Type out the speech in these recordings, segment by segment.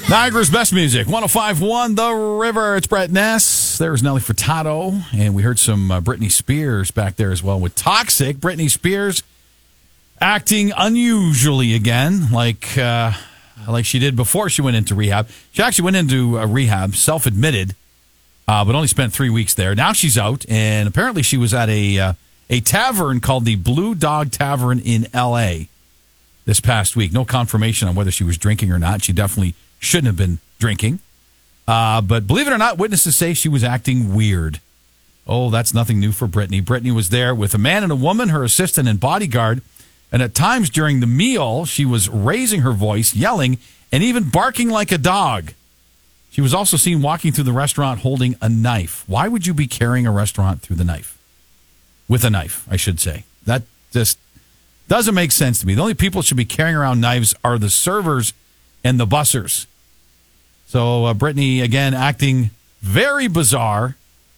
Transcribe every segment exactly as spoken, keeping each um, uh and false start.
Niagara's best music, one oh five point one The River. It's Brett Ness. There's Nelly Furtado. And we heard some uh, Britney Spears back there as well with Toxic. Britney Spears acting unusually again, like uh, like she did before she went into rehab. She actually went into uh, rehab, self-admitted, uh, but only spent three weeks there. Now she's out, and apparently she was at a uh, a tavern called the Blue Dog Tavern in L A this past week. No confirmation on whether she was drinking or not. She definitely shouldn't have been drinking. Uh, but believe it or not, witnesses say she was acting weird. Oh, that's nothing new for Britney. Britney was there with a man and a woman, her assistant and bodyguard. And at times during the meal, she was raising her voice, yelling, and even barking like a dog. She was also seen walking through the restaurant holding a knife. Why would you be carrying a restaurant through the knife? With a knife, I should say. That just doesn't make sense to me. The only people that should be carrying around knives are the servers and the bussers. So uh, Britney, again, acting very bizarre.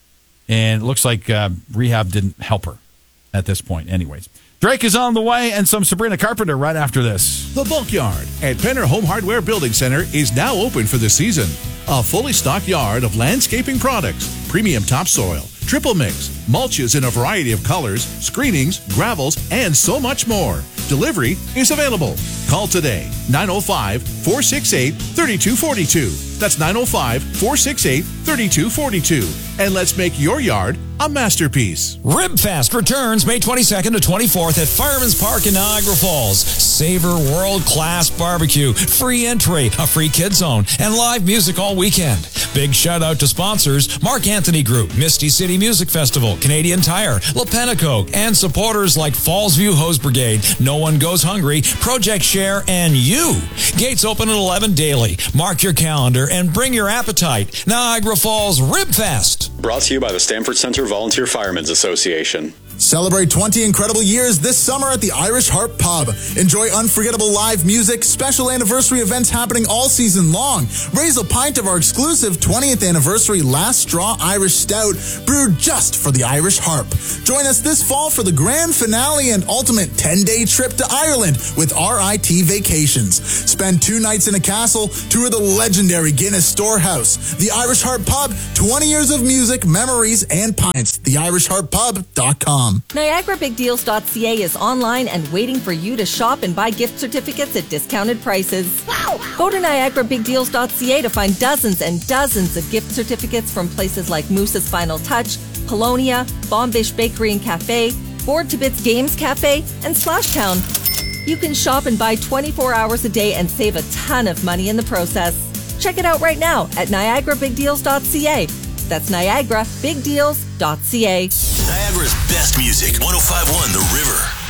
And it looks like uh, rehab didn't help her at this point anyways. Drake is on the way, and some Sabrina Carpenter right after this. The Bulk Yard at Penner Home Hardware Building Center is now open for the season. A fully stocked yard of landscaping products, premium topsoil, triple mix, mulches in a variety of colors, screenings, gravels, and so much more. Delivery is available. Call today, nine oh five, four six eight, three two four two. That's nine oh five, four six eight, three two four two. And let's make your yard a masterpiece. Ribfest returns May twenty-second to twenty-fourth at Fireman's Park in Niagara Falls. Savor world-class barbecue, free entry, a free kid zone, and live music all weekend. Big shout-out to sponsors Mark Anthony Group, Misty City Music Festival, Canadian Tire, Lepenicoke, and supporters like Fallsview Hose Brigade, No One Goes Hungry, Project Share, and you. Gates open at eleven daily. Mark your calendar and bring your appetite. Niagara Falls Ribfest. Brought to you by the Stamford Center Volunteer Firemen's Association. Celebrate twenty incredible years this summer at the Irish Harp Pub. Enjoy unforgettable live music, special anniversary events happening all season long. Raise a pint of our exclusive twentieth anniversary Last Straw Irish Stout, brewed just for the Irish Harp. Join us this fall for the grand finale and ultimate ten-day trip to Ireland with R I T Vacations. Spend two nights in a castle, tour the legendary Guinness Storehouse. The Irish Harp Pub, twenty years of music, memories, and pints. the irish harp pub dot com. Niagara Big Deals dot C A is online and waiting for you to shop and buy gift certificates at discounted prices. Wow! Go to Niagara Big Deals dot C A to find dozens and dozens of gift certificates from places like Moose's Final Touch, Polonia, Bombish Bakery and Cafe, Board to Bits Games Cafe, and Splashtown. You can shop and buy twenty-four hours a day and save a ton of money in the process. Check it out right now at Niagara Big Deals dot C A. That's Niagara Big Deals dot C A. Niagara's best music, one oh five point one The River.